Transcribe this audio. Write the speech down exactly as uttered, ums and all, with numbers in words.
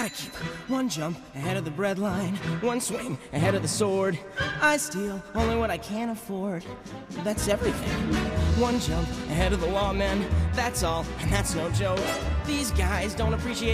Gotta keep one jump ahead of the breadline, one swing ahead of the sword. I steal only what I can afford. That's everything. One jump ahead of the lawmen, that's all, and that's no joke. These guys don't appreciate